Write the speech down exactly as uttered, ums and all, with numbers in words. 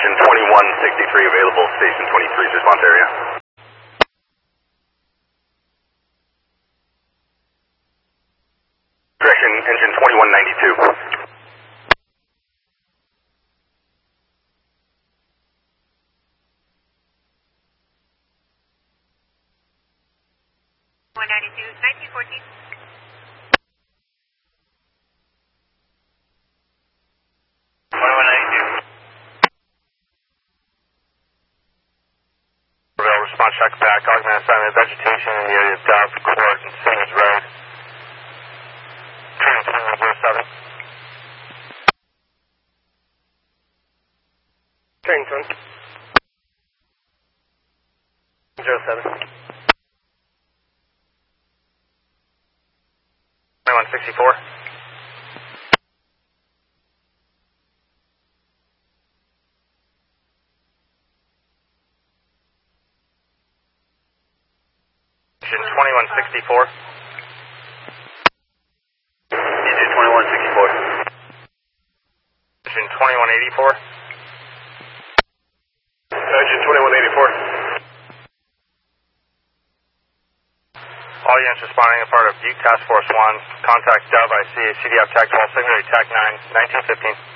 Engine twenty-one sixty-three available, Station twenty-three's response area. Correction, Engine twenty-one ninety-two. one ninety-two, nineteen fourteen. twenty-one ninety-two. Response check back, augment assignment vegetation in the area of Dove, Court, and Simmons Road. Train twenty-one oh seven. Train twenty. zero seven. twenty-one sixty-four. twenty-one sixty-four. Engine twenty-one sixty-four. Engine twenty-one eighty-four. Engine twenty-one eighty-four. All units responding as part of Butte Task Force one. Contact Dove I C, C D F Tactical, Secondary Tac nine, nineteen fifteen.